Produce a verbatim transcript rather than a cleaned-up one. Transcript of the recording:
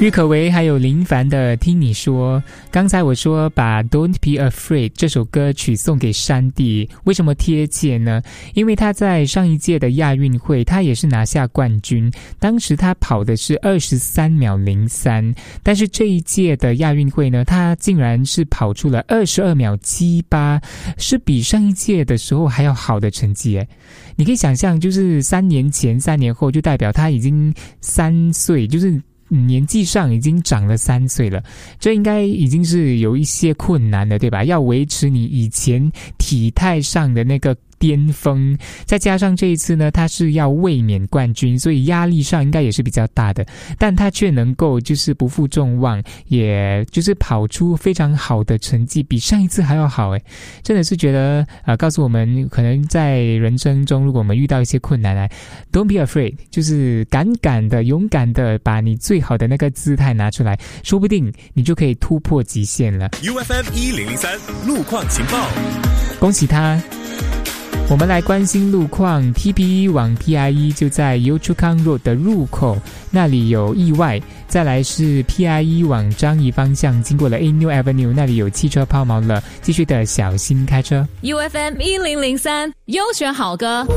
郁可唯还有林凡的听你说，刚才我说把 Don't Be Afraid 这首歌曲送给山地，为什么贴切呢？因为他在上一届的亚运会他也是拿下冠军，当时他跑的是二十三秒零三，但是这一届的亚运会呢，他竟然是跑出了二十二秒七八，是比上一届的时候还要好的成绩耶。你可以想象，就是三年前三年后就代表他已经三岁，就是年纪上已经长了三岁了，这应该已经是有一些困难的，对吧？要维持你以前体态上的那个巅峰，再加上这一次呢，他是要卫冕冠军，所以压力上应该也是比较大的，但他却能够就是不负众望，也就是跑出非常好的成绩，比上一次还要好诶。真的是觉得呃，告诉我们可能在人生中，如果我们遇到一些困难来 Don't be afraid， 就是敢敢的勇敢的把你最好的那个姿态拿出来，说不定你就可以突破极限了。 U F M 一零零三路况情报， 恭喜他。我们来关心路况 ，T P E 往 P I E 就在 Yio Chu Kang Road 的入口那里有意外，再来是 P I E 往樟宜方向经过了 A New Avenue 那里有汽车抛锚了，继续的小心开车。 U F M 一零零三优选好歌。